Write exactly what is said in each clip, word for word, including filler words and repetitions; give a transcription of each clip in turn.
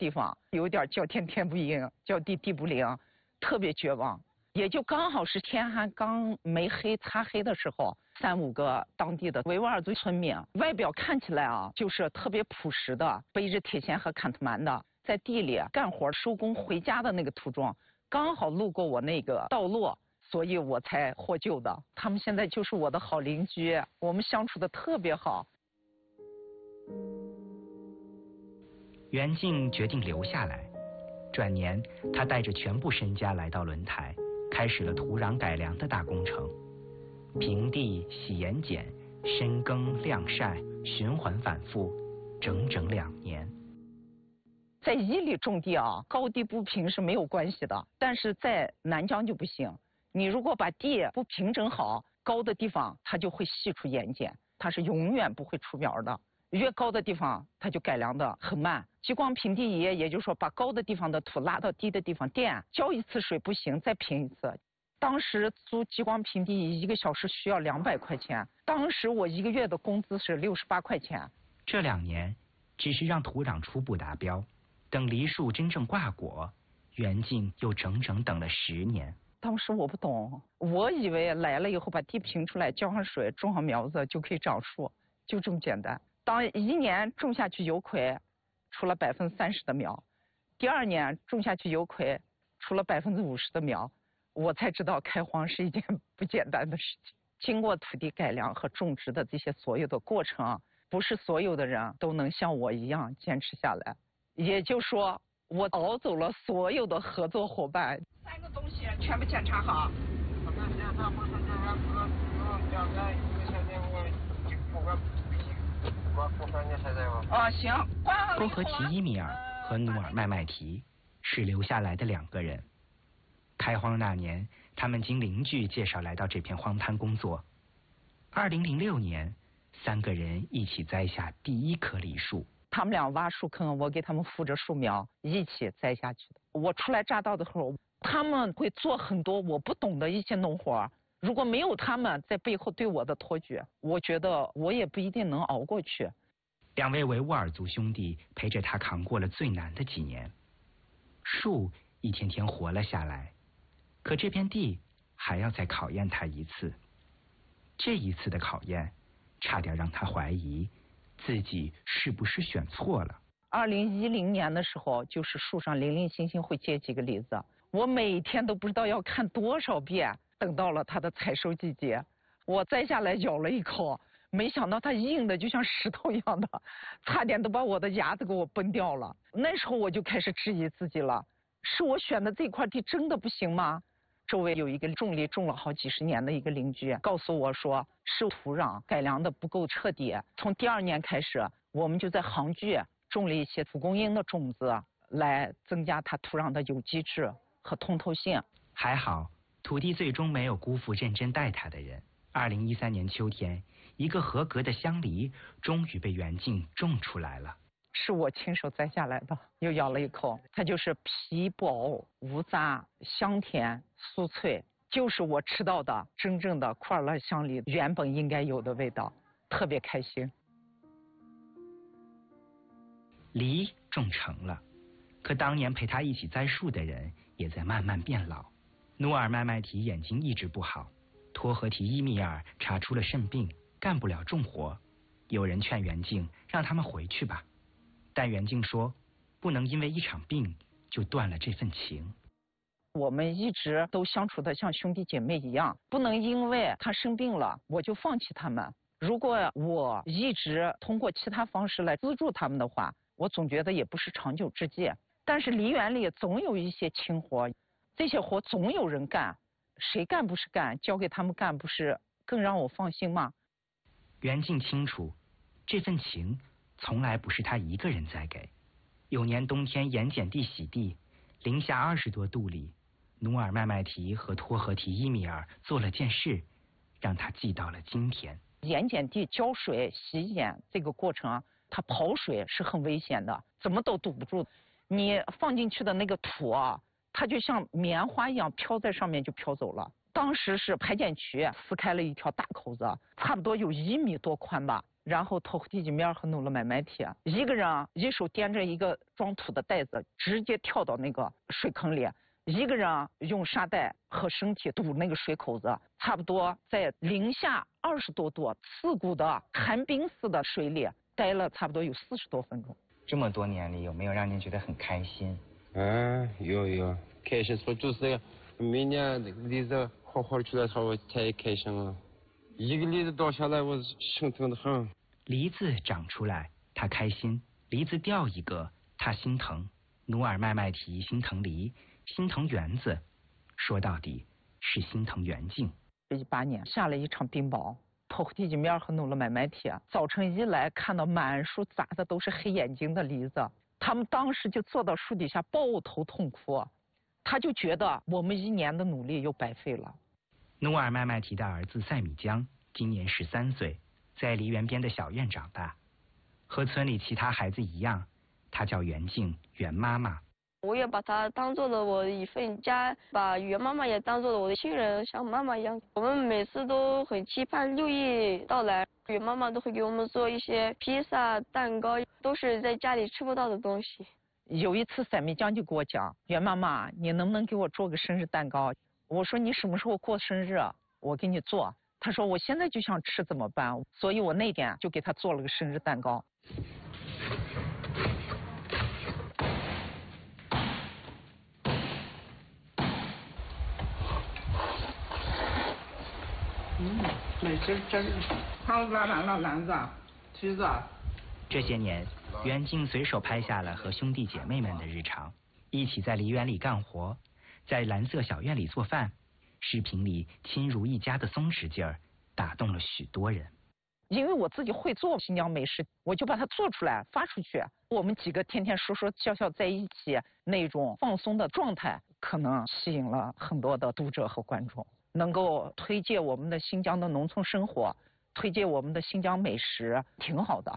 地方，有点叫天天不应，叫地地不灵，特别绝望。也就刚好是天还刚没黑擦黑的时候，三五个当地的维吾尔族村民，外表看起来啊就是特别朴实的，背着铁锨和坎特曼的，在地里干活收工回家的那个途中，刚好路过我那个道路，所以我才获救的。他们现在就是我的好邻居，我们相处的特别好。 袁静决定留下来，转年他带着全部身家来到轮台，开始了土壤改良的大工程。平地、洗盐碱、深耕、晾晒，循环反复，整整两年。 在伊犁种地啊，高低不平是没有关系的，但是在南疆就不行。你如果把地不平整好，高的地方它就会析出盐碱，它是永远不会出苗的。越高的地方它就改良的很慢。激光平地仪，也就是说把高的地方的土拉到低的地方垫，浇一次水不行，再平一次。当时租激光平地仪一个小时需要两百块钱，当时我一个月的工资是六十八块钱。 这两年只是让土壤初步达标，等梨树真正挂果，袁静又整整等了十年。 当时我不懂，我以为来了以后把地平出来，浇上水，种上苗子就可以长树，就这么简单。当一年种下去有葵，出了百分之三十的苗，第二年种下去有葵，出了百分之五十的苗，我才知道开荒是一件不简单的事情。经过土地改良和种植的这些所有的过程，不是所有的人都能像我一样坚持下来。也就是说，我熬走了所有的合作伙伴。三个东西全部检查好。哦，行。 托合提伊米尔和努尔麦麦提是留下来的两个人。开荒那年，他们经邻居介绍来到这片荒滩工作。二零零六年，三个人一起栽下第一棵梨树。 他们俩挖树坑，我给他们扶着树苗一起栽下去的。我初来乍到的时候，他们会做很多我不懂的一些农活。如果没有他们在背后对我的托举，我觉得我也不一定能熬过去。 两位维吾尔族兄弟陪着他扛过了最难的几年，树一天天活了下来，可这片地还要再考验他一次。这一次的考验，差点让他怀疑自己是不是选错了。 二零一零年的时候，就是树上零零星星会结几个梨子，我每天都不知道要看多少遍。等到了它的采收季节，我摘下来咬了一口，没想到它硬的就像石头一样的，差点都把我的牙子给我崩掉了。那时候我就开始质疑自己了，是我选的这块地真的不行吗？周围有一个种梨种了好几十年的一个邻居告诉我说，是土壤改良的不够彻底。从第二年开始，我们就在杭居种了一些蒲公英的种子，来增加它土壤的有机质和通透性。 还好土地最终没有辜负认真待他的人。二零一三年秋天，一个合格的香梨终于被袁静种出来了。 是我亲手摘下来的，又咬了一口，它就是皮薄无渣，香甜酥脆，就是我吃到的真正的库尔勒香梨原本应该有的味道，特别开心。 梨种成了，可当年陪他一起栽树的人也在慢慢变老。努尔麦麦提眼睛一直不好，托合提伊米尔查出了肾病，干不了重活。有人劝袁静让他们回去吧，但袁静说不能因为一场病就断了这份情。 我们一直都相处的像兄弟姐妹一样，不能因为他生病了我就放弃他们。如果我一直通过其他方式来资助他们的话，我总觉得也不是长久之计。但是梨园里总有一些轻活，这些活总有人干，谁干不是干，交给他们干不是更让我放心吗？ 袁静清楚，这份情从来不是他一个人在给。有年冬天盐碱地洗地，零下二十多度里，努尔麦麦提和托合提伊米尔做了件事，让他记到了今天。 盐碱地浇水洗盐这个过程，它跑水是很危险的，怎么都堵不住。你放进去的那个土啊，它就像棉花一样飘在上面就飘走了。当时是排碱渠撕开了一条大口子，差不多有一米多宽吧， 然后拖地面和弄了买卖铁，一个人一手掂着一个装土的袋子，直接跳到那个水坑里，一个人用沙袋和身体堵那个水口子，差不多在零下二十多度刺骨的寒冰似的水里待了差不多有四十多分钟。 这么多年里，有没有让您觉得很开心？ 嗯，有有，开心说就是每年那个梨子好好的出来，我太开心了。一个梨子掉下来，我心疼的很。 梨子长出来，他开心；梨子掉一个，他心疼。努尔麦麦提心疼梨，心疼园子，说到底是心疼袁静。 一八年下了一场冰雹，拖地地面和弄了买卖铁，早晨一来看到满树砸的都是黑眼睛的梨子，他们当时就坐到树底下抱头痛哭，他就觉得我们一年的努力又白费了。 努尔麦麦提的儿子赛米江今年十三岁，在梨园边的小院长大，和村里其他孩子一样，他叫袁静，袁妈妈。 我也把她当做了我的一份家，把袁妈妈也当做了我的亲人，像妈妈一样。我们每次都很期盼六一到来，袁妈妈都会给我们做一些披萨、蛋糕，都是在家里吃不到的东西。 有一次赛米江就给我讲，袁妈妈，你能不能给我做个生日蛋糕？我说你什么时候过生日，我给你做。他说我现在就想吃怎么办？所以我那天就给他做了个生日蛋糕。嗯，美滋滋。好，拉完了篮子、梯子。 这些年，袁静随手拍下了和兄弟姐妹们的日常，一起在梨园里干活，在蓝色小院里做饭。视频里亲如一家的松弛劲儿，打动了许多人。 因为我自己会做新疆美食，我就把它做出来发出去。我们几个天天说说笑笑在一起，那种放松的状态，可能吸引了很多的读者和观众。能够推介我们的新疆的农村生活，推介我们的新疆美食，挺好的。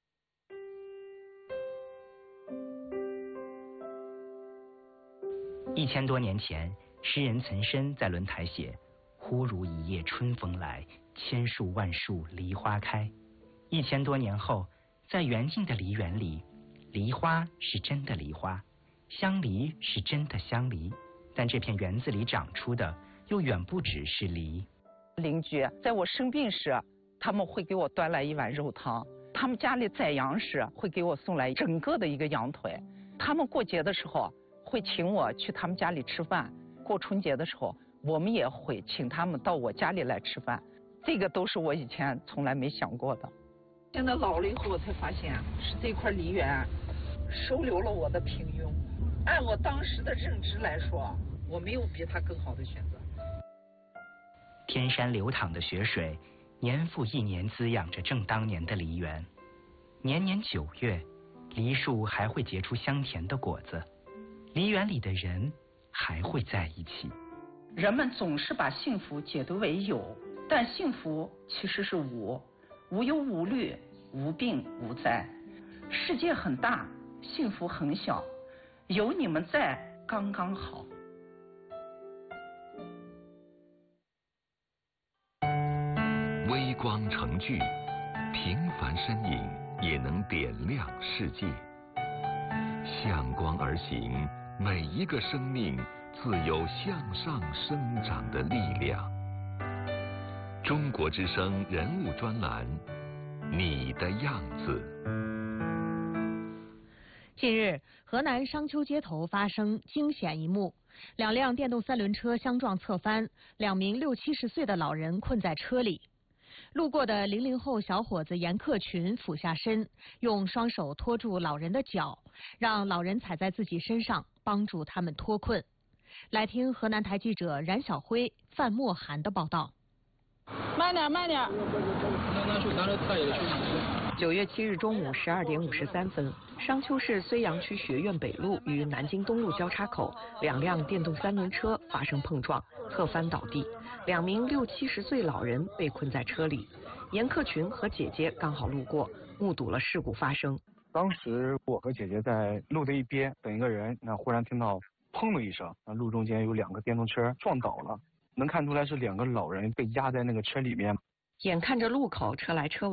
一千多年前，诗人岑参在轮台写：“忽如一夜春风来，千树万树梨花开。”一千多年后，在袁静的梨园里，梨花是真的梨花，香梨是真的香梨，但这片园子里长出的又远不只是梨。 邻居在我生病时，他们会给我端来一碗肉汤；他们家里宰羊时，会给我送来整个的一个羊腿；他们过节的时候会请我去他们家里吃饭；过春节的时候，我们也会请他们到我家里来吃饭。这个都是我以前从来没想过的。现在老了以后，我才发现是这块梨园收留了我的平庸。按我当时的认知来说，我没有比他更好的选择。 天山流淌的雪水，年复一年滋养着正当年的梨园。年年九月，梨树还会结出香甜的果子，梨园里的人还会在一起。 人们总是把幸福解读为有，但幸福其实是无，无忧无虑，无病无灾。世界很大，幸福很小，有你们在刚刚好。 微光成炬，平凡身影也能点亮世界。向光而行，每一个生命自有向上生长的力量。中国之声人物专栏，你的样子。 近日，河南商丘街头发生惊险一幕，两辆电动三轮车相撞侧翻，两名六七十岁的老人困在车里。路过的零零后小伙子严克群俯下身，用双手托住老人的脚，让老人踩在自己身上，帮助他们脱困。来听河南台记者冉晓辉、范墨涵的报道。 慢点，慢点。 九月七日中午十二点五十三分，商丘市睢阳区学院北路与南京东路交叉口，两辆电动三轮车发生碰撞，侧翻倒地，两名六七十岁老人被困在车里。严克群和姐姐刚好路过，目睹了事故发生。 当时我和姐姐在路的一边等一个人，那忽然听到砰的一声，那路中间有两个电动车撞倒了，能看出来是两个老人被压在那个车里面。 眼看着路口车来车往，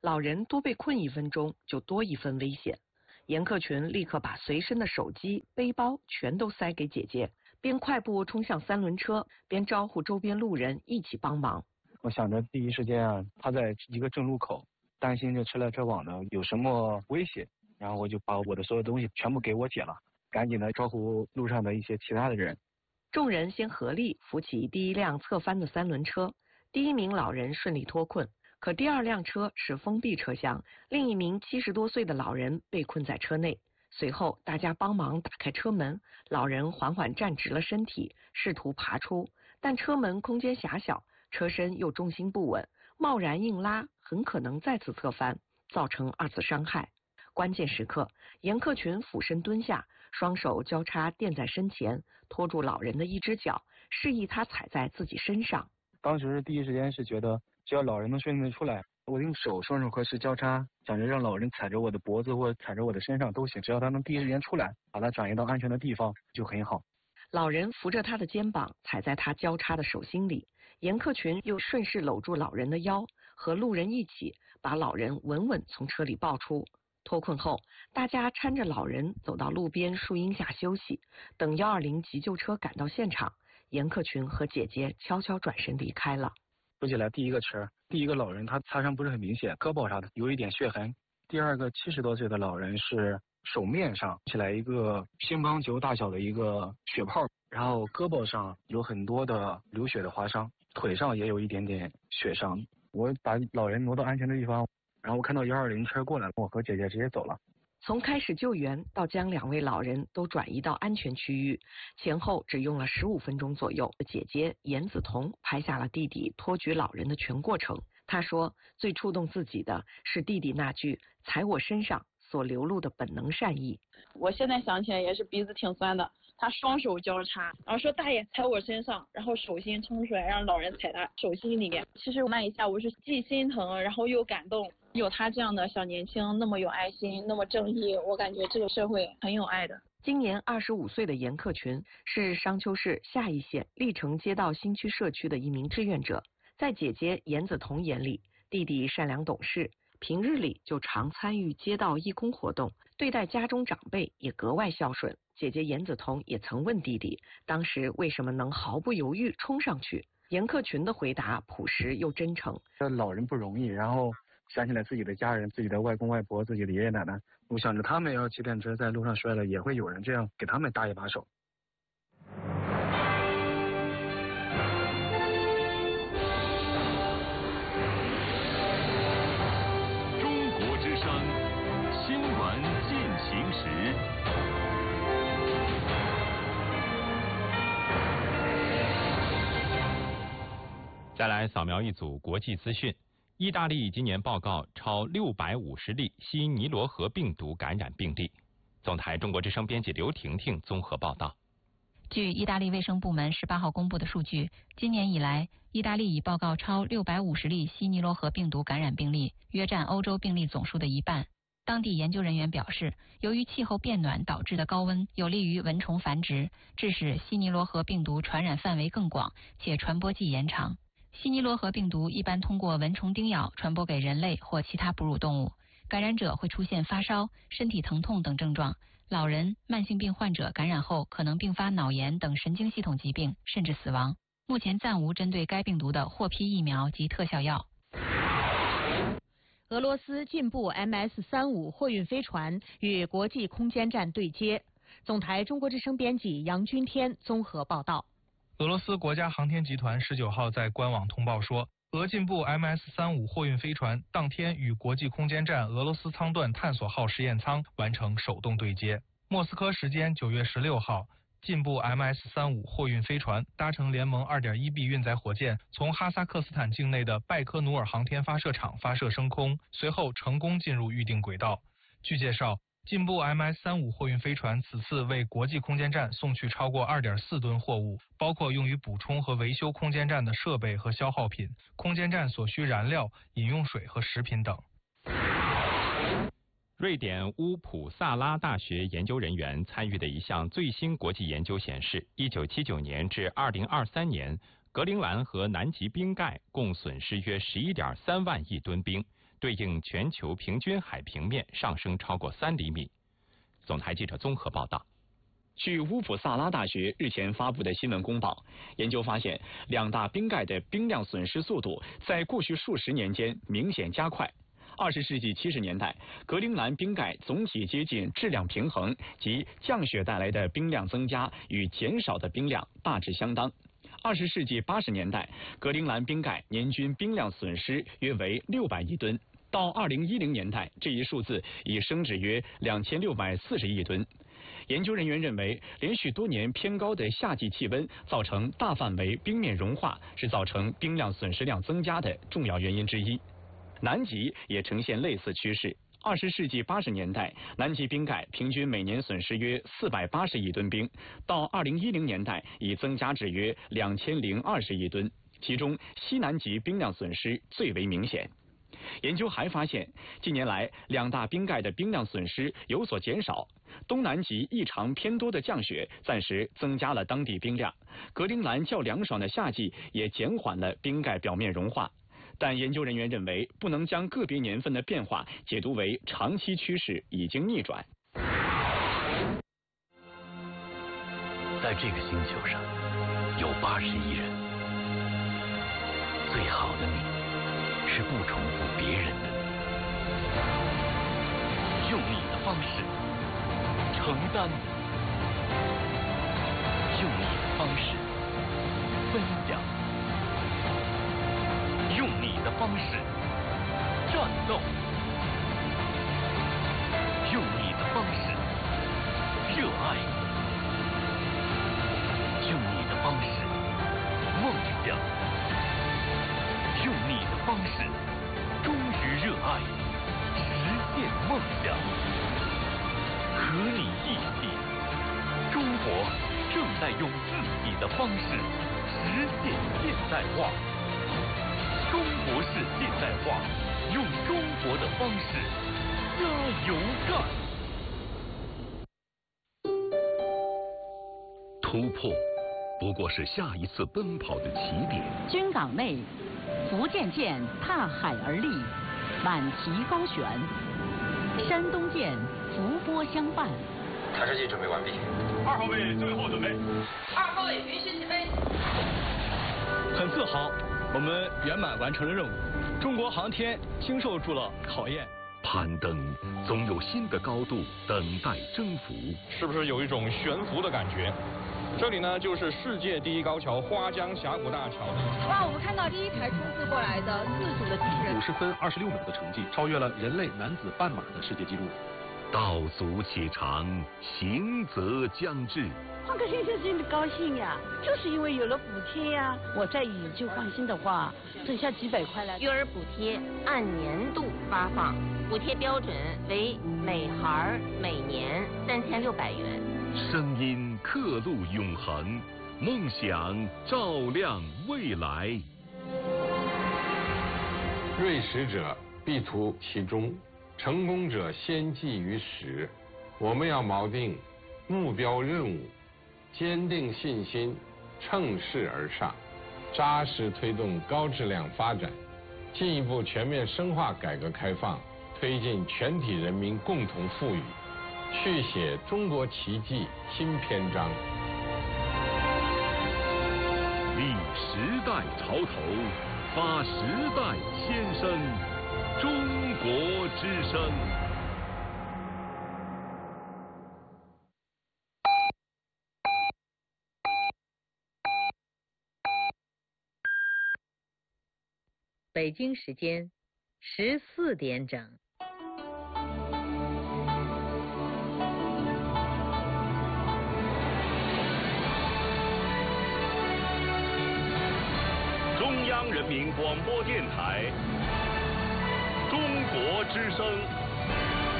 老人多被困一分钟就多一分危险。严克群立刻把随身的手机、背包全都塞给姐姐，边快步冲向三轮车，边招呼周边路人一起帮忙。 我想着第一时间啊，他在一个正路口，担心这车来车往的有什么威胁，然后我就把我的所有东西全部给我姐了，赶紧的招呼路上的一些其他的人。 众人先合力扶起第一辆侧翻的三轮车，第一名老人顺利脱困。可第二辆车是封闭车厢，另一名七十多岁的老人被困在车内。随后大家帮忙打开车门，老人缓缓站直了身体，试图爬出，但车门空间狭小，车身又重心不稳，贸然硬拉很可能再次侧翻，造成二次伤害。关键时刻，严克群俯身蹲下，双手交叉垫在身前，拖住老人的一只脚，示意他踩在自己身上。 当时第一时间是觉得只要老人能顺利的出来，我用手双手合十交叉，想着让老人踩着我的脖子或者踩着我的身上都行，只要他能第一时间出来，把他转移到安全的地方就很好。 老人扶着他的肩膀，踩在他交叉的手心里。严克群又顺势搂住老人的腰，和路人一起把老人稳稳从车里抱出。脱困后，大家搀着老人走到路边树荫下休息，等一二零急救车赶到现场，严克群和姐姐悄悄转身离开了。 说起来，第一个车，第一个老人他擦伤不是很明显，胳膊啥的有一点血痕。第二个七十多岁的老人是手面上起来一个乒乓球大小的一个血泡，然后胳膊上有很多的流血的划伤，腿上也有一点点血伤。我把老人挪到安全的地方，然后我看到一二零车过来，我和姐姐直接走了。 从开始救援到将两位老人都转移到安全区域，前后只用了十五分钟左右。姐姐严子彤拍下了弟弟托举老人的全过程。她说，最触动自己的是弟弟那句“踩我身上”所流露的本能善意。 我现在想起来也是鼻子挺酸的。他双手交叉，然后说大爷踩我身上，然后手心冲出来让老人踩他手心里面。其实那一下我是既心疼，然后又感动。有他这样的小年轻，那么有爱心，那么正义，我感觉这个社会很有爱的。 今年二十五岁的严克群是商丘市下邑县历城街道新区社区的一名志愿者。在姐姐严子彤眼里，弟弟善良懂事，平日里就常参与街道义工活动，对待家中长辈也格外孝顺。姐姐严子彤也曾问弟弟，当时为什么能毫不犹豫冲上去？严克群的回答朴实又真诚。 这老人不容易，然后想起来自己的家人，自己的外公外婆，自己的爷爷奶奶，我想着他们要骑电车在路上摔了，也会有人这样给他们搭一把手。 中国之声新闻进行时。 再来扫描一组国际资讯。意大利今年报告超六百五十例西尼罗河病毒感染病例。总台中国之声编辑刘婷婷综合报道。 据意大利卫生部门十八号公布的数据，今年以来，意大利已报告超六百五十例西尼罗河病毒感染病例，约占欧洲病例总数的一半。当地研究人员表示，由于气候变暖导致的高温有利于蚊虫繁殖，致使西尼罗河病毒传染范围更广，且传播季延长。西尼罗河病毒一般通过蚊虫叮咬传播给人类或其他哺乳动物，感染者会出现发烧、身体疼痛等症状。老人、慢性病患者感染后可能并发脑炎等神经系统疾病，甚至死亡。目前暂无针对该病毒的获批疫苗及特效药。 俄罗斯进步 M S 三十五 货运飞船与国际空间站对接。总台中国之声编辑杨君天综合报道。 俄罗斯国家航天集团十九号在官网通报说，俄进步 M S 三十五 货运飞船当天与国际空间站俄罗斯舱段探索号实验舱完成手动对接。莫斯科时间九月十六号，进步 M S 三十五 货运飞船搭乘联盟 二点一 B 运载火箭，从哈萨克斯坦境内的拜科努尔航天发射场发射升空，随后成功进入预定轨道。据介绍，进步 M S 三十五 货运飞船此次为国际空间站送去超过 二点四吨货物，包括用于补充和维修空间站的设备和消耗品、空间站所需燃料、饮用水和食品等。 瑞典乌普萨拉大学研究人员参与的一项最新国际研究显示，一九七九年至二零二三年，格陵兰和南极冰盖共损失约 十一点三万亿吨冰， 对应全球平均海平面上升超过三厘米。总台记者综合报道。 据乌普萨拉大学日前发布的新闻公报，研究发现，两大冰盖的冰量损失速度在过去数十年间明显加快。二十世纪七十年代，格陵兰冰盖总体接近质量平衡，即降雪带来的冰量增加与减少的冰量大致相当。二十世纪八十年代，格陵兰冰盖年均冰量损失约为六百亿吨，到二零一零年代，这一数字已升至约两千六百四十亿吨。研究人员认为，连续多年偏高的夏季气温造成大范围冰面融化，是造成冰量损失量增加的重要原因之一。南极也呈现类似趋势。二十世纪八十年代，南极冰盖平均每年损失约四百八十亿吨冰，到二零一零年代已增加至约两千零二十亿吨，其中西南极冰量损失最为明显。研究还发现，近年来两大冰盖的冰量损失有所减少，东南极异常偏多的降雪暂时增加了当地冰量，格陵兰较凉爽的夏季也减缓了冰盖表面融化。但研究人员认为，不能将个别年份的变化解读为长期趋势已经逆转。 在这个星球上，有八十亿人，最好的你是不重复别人的你，用你的方式承担，用你的方式分享，用你的方式战斗，用你的方式热爱，用你的方式梦想，用你的方式忠于热爱，实现梦想。和你一起，中国正在用自己的方式实现现代化。中国式现代化，用中国的方式加油干。 突破不过是下一次奔跑的起点。 军港内，福建舰踏海而立，满旗高悬；山东舰伏波相伴。 抬射器准备完毕。 二号位最后准备。 二号位允许起飞。 很自豪，我们圆满完成了任务。中国航天经受住了考验。 攀登总有新的高度等待征服。 是不是有一种悬浮的感觉？这里呢，就是世界第一高桥花江峡谷大桥。 哇，我们看到第一台冲刺过来的自主的机器人， 五十分二十六秒的成绩，超越了人类男子半马的世界纪录。 道阻且长，行则将至。 换个先生心里高兴呀，就是因为有了补贴呀。我再以旧换新的话，省下几百块来。 育儿补贴按年度发放，补贴标准为每孩每年三千六百元。 声音刻录永恒，梦想照亮未来。 锐实者必图其中，成功者先记于始。我们要锚定目标任务，坚定信心，乘势而上，扎实推动高质量发展，进一步全面深化改革开放，推进全体人民共同富裕，续写中国奇迹新篇章。 立时代潮头，发时代先声，中国之声。 北京时间十四点整。 中央人民广播电台，中国之声。